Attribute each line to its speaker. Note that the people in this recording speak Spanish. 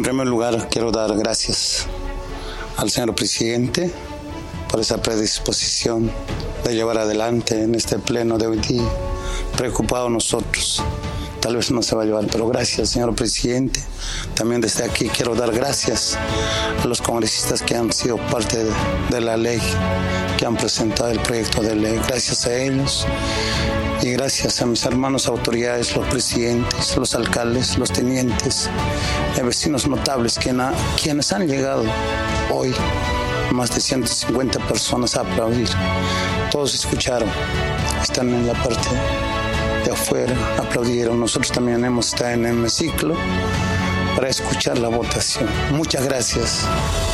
Speaker 1: primer lugar, quiero dar gracias al señor presidente por esa predisposición de llevar adelante en este pleno de hoy día. Preocupados nosotros, tal vez no se va a llevar, pero gracias, señor presidente. También desde aquí quiero dar gracias a los congresistas que han sido parte de la ley, que han presentado el proyecto de ley. Gracias a ellos y gracias a mis hermanos autoridades, los presidentes, los alcaldes, los tenientes, vecinos notables, quienes han llegado hoy, más de 150 personas a aplaudir. Todos escucharon, están en la parte de afuera, aplaudieron. Nosotros también hemos estado en el hemiciclo para escuchar la votación. Muchas gracias.